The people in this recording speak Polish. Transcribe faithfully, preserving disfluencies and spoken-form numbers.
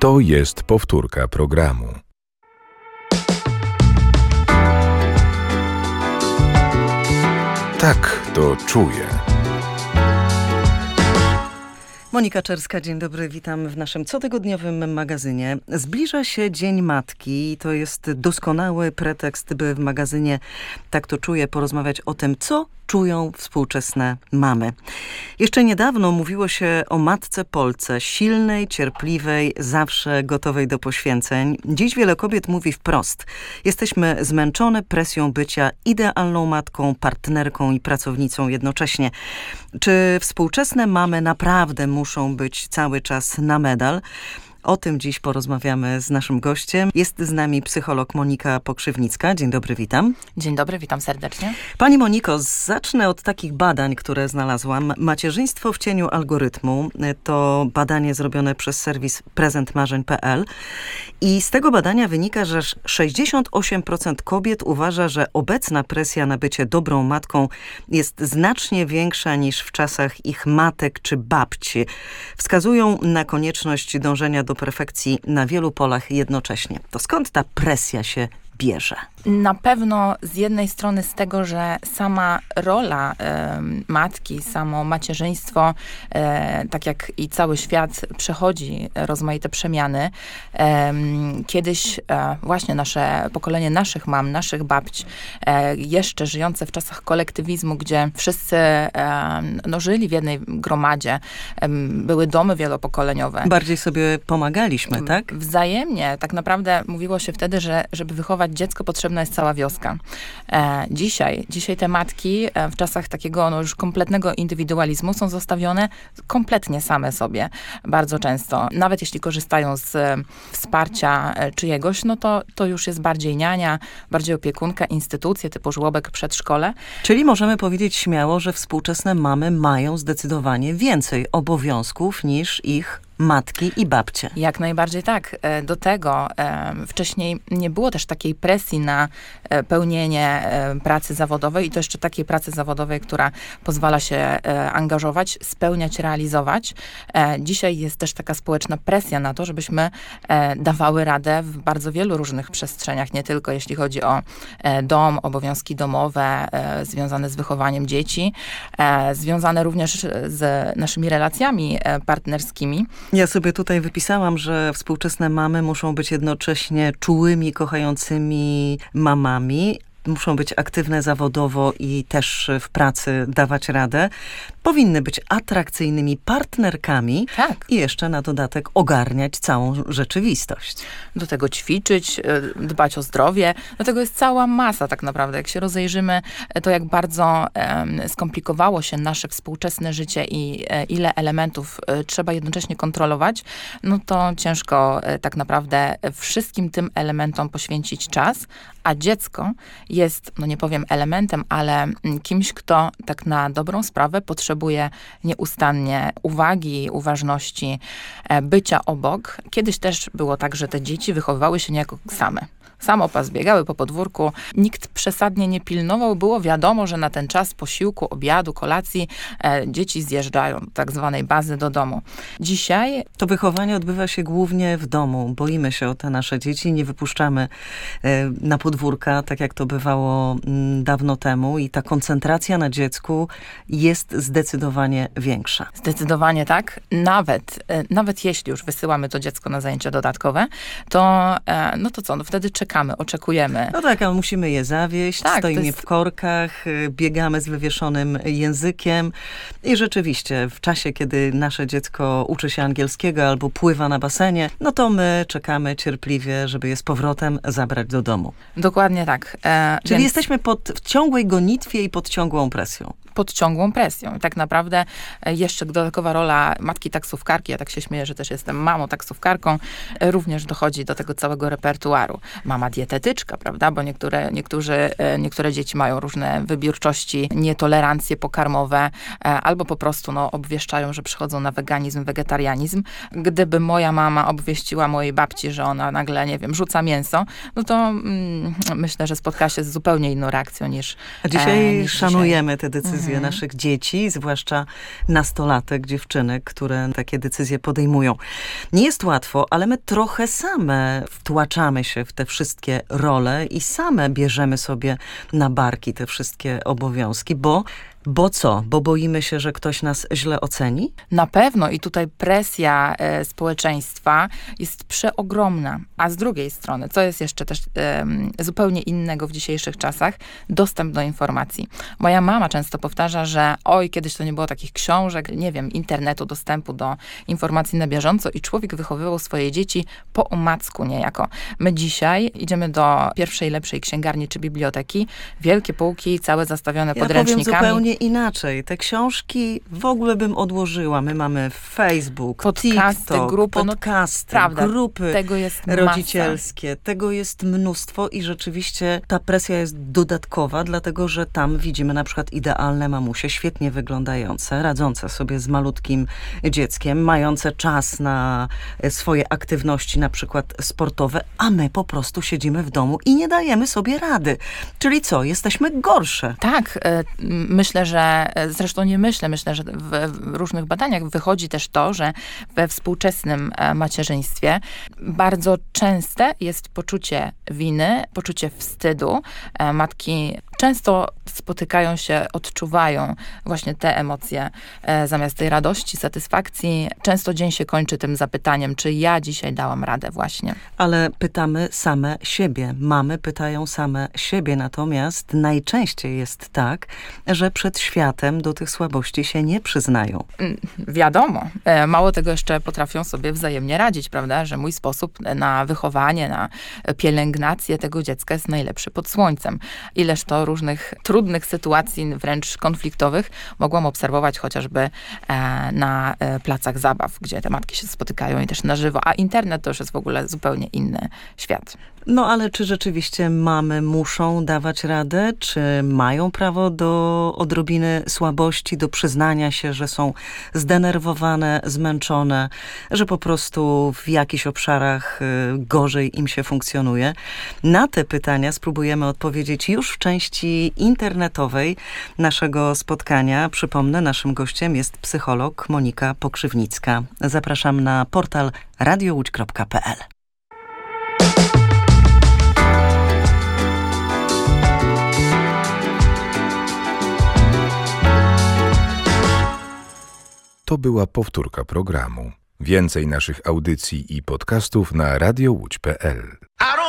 To jest powtórka programu. Tak to czuję. Monika Czerska, dzień dobry, witam w naszym cotygodniowym magazynie. Zbliża się Dzień Matki. To jest doskonały pretekst, by w magazynie Tak to czuję porozmawiać o tym, co czują współczesne mamy. Jeszcze niedawno mówiło się o matce Polce, silnej, cierpliwej, zawsze gotowej do poświęceń. Dziś wiele kobiet mówi wprost. Jesteśmy zmęczone presją bycia idealną matką, partnerką i pracownicą jednocześnie. Czy współczesne mamy naprawdę muszą być cały czas na medal? O tym dziś porozmawiamy z naszym gościem. Jest z nami psycholog Monika Pokrzywnicka. Dzień dobry, witam. Dzień dobry, witam serdecznie. Pani Moniko, zacznę od takich badań, które znalazłam. Macierzyństwo w cieniu algorytmu to badanie zrobione przez serwis prezent marzeń kropka pe el i z tego badania wynika, że sześćdziesiąt osiem procent kobiet uważa, że obecna presja na bycie dobrą matką jest znacznie większa niż w czasach ich matek czy babci. Wskazują na konieczność dążenia do perfekcji na wielu polach jednocześnie. To skąd ta presja się bierze? Na pewno z jednej strony z tego, że sama rola e, matki, samo macierzyństwo, e, tak jak i cały świat przechodzi rozmaite przemiany. E, kiedyś e, właśnie nasze pokolenie naszych mam, naszych babć, e, jeszcze żyjące w czasach kolektywizmu, gdzie wszyscy e, no, żyli w jednej gromadzie, e, były domy wielopokoleniowe. Bardziej sobie pomagaliśmy, tak? Wzajemnie. Tak naprawdę mówiło się wtedy, że żeby wychować dziecko, potrzebna jest cała wioska. E, dzisiaj, dzisiaj te matki e, w czasach takiego no, już kompletnego indywidualizmu są zostawione kompletnie same sobie bardzo często. Nawet jeśli korzystają z e, wsparcia e, czyjegoś, no to, to już jest bardziej niania, bardziej opiekunka, instytucje typu żłobek, przedszkole. Czyli możemy powiedzieć śmiało, że współczesne mamy mają zdecydowanie więcej obowiązków niż ich matki i babcie. Jak najbardziej tak. Do tego e, wcześniej nie było też takiej presji na e, pełnienie e, pracy zawodowej i to jeszcze takiej pracy zawodowej, która pozwala się e, angażować, spełniać, realizować. E, dzisiaj jest też taka społeczna presja na to, żebyśmy e, dawały radę w bardzo wielu różnych przestrzeniach, nie tylko jeśli chodzi o e, dom, obowiązki domowe, e, związane z wychowaniem dzieci, e, związane również z naszymi relacjami e, partnerskimi. Ja sobie tutaj wypisałam, że współczesne mamy muszą być jednocześnie czułymi, kochającymi mamami. Muszą być aktywne zawodowo i też w pracy dawać radę. Powinny być atrakcyjnymi partnerkami tak. I jeszcze na dodatek ogarniać całą rzeczywistość. Do tego ćwiczyć, dbać o zdrowie. Do tego jest cała masa tak naprawdę. Jak się rozejrzymy, to jak bardzo um, skomplikowało się nasze współczesne życie i e, ile elementów e, trzeba jednocześnie kontrolować, no to ciężko e, tak naprawdę wszystkim tym elementom poświęcić czas, a dziecko jest, no nie powiem elementem, ale kimś, kto tak na dobrą sprawę potrzebuje nieustannie uwagi, uważności, bycia obok. Kiedyś też było tak, że te dzieci wychowywały się niejako same. Samopas biegały po podwórku. Nikt przesadnie nie pilnował. Było wiadomo, że na ten czas posiłku, obiadu, kolacji e, dzieci zjeżdżają do tak zwanej bazy do domu. Dzisiaj... To wychowanie odbywa się głównie w domu. Boimy się o te nasze dzieci. Nie wypuszczamy e, na podwórka, tak jak to bywało m, dawno temu. I ta koncentracja na dziecku jest zdecydowanie większa. Zdecydowanie tak. Nawet, e, nawet jeśli już wysyłamy to dziecko na zajęcia dodatkowe, to e, no to co? No wtedy czekamy. Czekamy, oczekujemy. No tak, ale musimy je zawieść, tak, stoimy jest... w korkach, biegamy z wywieszonym językiem i rzeczywiście w czasie, kiedy nasze dziecko uczy się angielskiego albo pływa na basenie, no to my czekamy cierpliwie, żeby je z powrotem zabrać do domu. Dokładnie tak. E, Czyli więc... jesteśmy pod, w ciągłej gonitwie i pod ciągłą presją. Pod ciągłą presją. I tak naprawdę jeszcze dodatkowa rola matki taksówkarki, ja tak się śmieję, że też jestem mamą taksówkarką, również dochodzi do tego całego repertuaru. Mama dietetyczka, prawda? Bo niektóre, niektórzy, niektóre dzieci mają różne wybiórczości, nietolerancje pokarmowe, albo po prostu no, obwieszczają, że przychodzą na weganizm, wegetarianizm. Gdyby moja mama obwieściła mojej babci, że ona nagle, nie wiem, rzuca mięso, no to mm, myślę, że spotka się z zupełnie inną reakcją niż... A dzisiaj e, niż szanujemy dzisiaj. te decyzje decyzje naszych dzieci, zwłaszcza nastolatek, dziewczynek, które takie decyzje podejmują. Nie jest łatwo, ale my trochę same wtłaczamy się w te wszystkie role i same bierzemy sobie na barki te wszystkie obowiązki, bo Bo co? Bo boimy się, że ktoś nas źle oceni? Na pewno i tutaj presja e, społeczeństwa jest przeogromna. A z drugiej strony, co jest jeszcze też e, zupełnie innego w dzisiejszych czasach, dostęp do informacji. Moja mama często powtarza, że oj, kiedyś to nie było takich książek, nie wiem, internetu, dostępu do informacji na bieżąco i człowiek wychowywał swoje dzieci po omacku niejako. My dzisiaj idziemy do pierwszej, lepszej księgarni czy biblioteki, wielkie półki, całe zastawione Ja podręcznikami. powiem zupełnie inaczej. Te książki w ogóle bym odłożyła. My mamy Facebook, Podcasty, TikTok, grupy, no, podcasty, prawda, grupy tego jest masa. rodzicielskie. Tego jest mnóstwo i rzeczywiście ta presja jest dodatkowa, dlatego że tam widzimy na przykład idealne mamusie, świetnie wyglądające, radzące sobie z malutkim dzieckiem, mające czas na swoje aktywności, na przykład sportowe, a my po prostu siedzimy w domu i nie dajemy sobie rady. Czyli co? Jesteśmy gorsze. Tak, y, myślę, że, zresztą nie myślę, myślę, że w, w różnych badaniach wychodzi też to, że we współczesnym e, macierzyństwie bardzo częste jest poczucie winy, poczucie wstydu. E, matki często spotykają się, odczuwają właśnie te emocje e, zamiast tej radości, satysfakcji. Często dzień się kończy tym zapytaniem, czy ja dzisiaj dałam radę właśnie. Ale pytamy same siebie. Mamy pytają same siebie, natomiast najczęściej jest tak, że przed światem do tych słabości się nie przyznają. Wiadomo. E, mało tego, jeszcze potrafią sobie wzajemnie radzić, prawda, że mój sposób na wychowanie, na pielęgnację tego dziecka jest najlepszy pod słońcem. Ileż to różnych trudnych sytuacji, wręcz konfliktowych, mogłam obserwować chociażby e, na e, placach zabaw, gdzie te matki się spotykają i też na żywo, a internet to już jest w ogóle zupełnie inny świat. No ale czy rzeczywiście mamy muszą dawać radę? Czy mają prawo do odrobiny słabości, do przyznania się, że są zdenerwowane, zmęczone, że po prostu w jakichś obszarach gorzej im się funkcjonuje? Na te pytania spróbujemy odpowiedzieć już w części internetowej naszego spotkania. Przypomnę, naszym gościem jest psycholog Monika Pokrzywnicka. Zapraszam na portal radio łódź kropka p l. To była powtórka programu. Więcej naszych audycji i podcastów na radio łódź kropka p l.